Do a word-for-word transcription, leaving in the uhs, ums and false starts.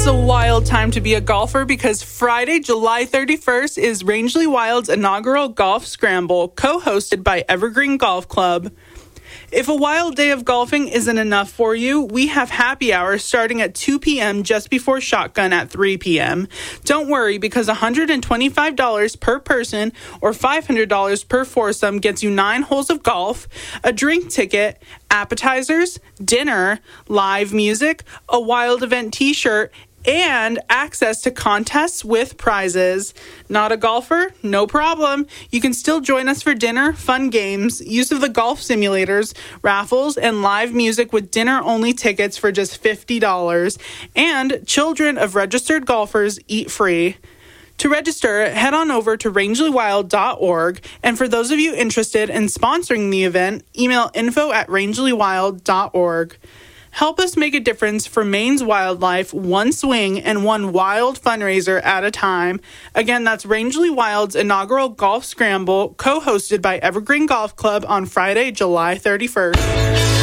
It's a wild time to be a golfer because Friday, July thirty-first is Rangeley Wild's inaugural Golf Scramble, co-hosted by Evergreen Golf Club. If a wild day of golfing isn't enough for you, we have happy hour starting at two p.m. just before shotgun at three p.m. Don't worry, because one hundred twenty-five dollars per person or five hundred dollars per foursome gets you nine holes of golf, a drink ticket, appetizers, dinner, live music, a wild event t-shirt, and access to contests with prizes. Not a golfer? No problem. You can still join us for dinner, fun games, use of the golf simulators, raffles, and live music with dinner-only tickets for just fifty dollars. And children of registered golfers eat free. To register, head on over to rangeley wild dot org. And for those of you interested in sponsoring the event, email info at rangeley wild dot org. Help us make a difference for Maine's wildlife, one swing and one wild fundraiser at a time. Again, that's Rangeley Wild's inaugural Golf Scramble, co-hosted by Evergreen Golf Club on Friday, July thirty-first.